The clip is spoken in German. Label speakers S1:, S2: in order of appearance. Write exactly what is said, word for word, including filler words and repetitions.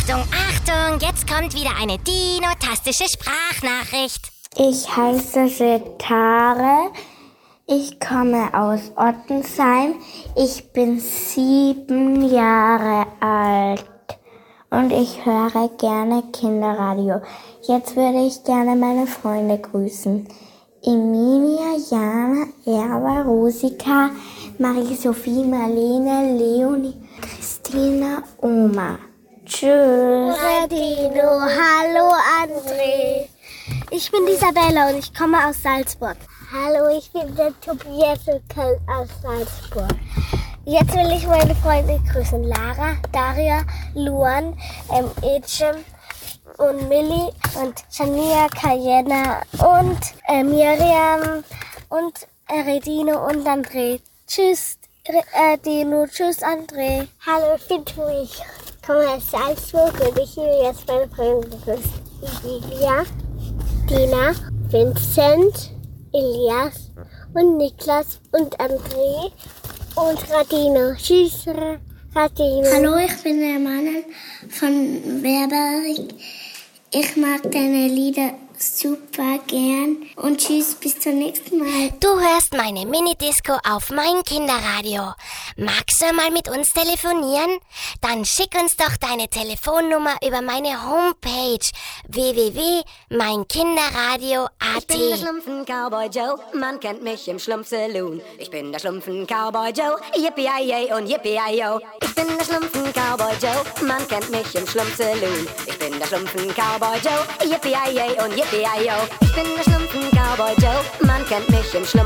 S1: Achtung, Achtung, jetzt kommt wieder eine dinotastische Sprachnachricht.
S2: Ich heiße Setare. Ich komme aus Ottensheim. Ich bin sieben Jahre alt und ich höre gerne Kinderradio. Jetzt würde ich gerne meine Freunde grüßen. Emilia, Jana, Erwa, Rosika, Marie-Sophie, Marlene, Leonie, Christina, Oma. Tschüss.
S3: Dino, hallo André. Ich bin Isabella und ich komme aus Salzburg.
S4: Hallo, ich bin der Tobias und komme aus Salzburg.
S3: Jetzt will ich meine Freunde grüßen. Lara, Daria, Luan, ähm, Ecem und Millie und Shania, Kayena und äh, Miriam und äh, Redino und André. Tschüss, äh, Dino. Tschüss, André.
S4: Hallo, ich bin Tobi. Ich komme aus Salzburg und ich will jetzt meine Freunde grüßen. Emilia, Dina, Vincent, Elias und Niklas und André und Radino. Tschüss, Radino.
S2: Hallo, ich bin der Mann von Werberg. Ich mag deine Lieder super gern und tschüss, bis zum nächsten Mal.
S1: Du hörst meine Minidisco auf mein Kinderradio. Magst du mal mit uns telefonieren? Dann schick uns doch deine Telefonnummer über meine Homepage w w w punkt mein kinderradio punkt a t.
S5: Ich bin der Schlumpfen-Cowboy Joe, man kennt mich im Schlumpf-Saloon. Ich bin der Schlumpfen-Cowboy Joe, yippie-yay und yippie-yo. Ich bin der Schlumpfen-Cowboy Joe, man kennt mich im Schlumpf-Saloon. Ich bin der Schlumpfen-Cowboy Joe, yippie-yay und yippie-yo. Ich bin der Schlumpfen-Cowboy Joe, man kennt mich im Schlumpf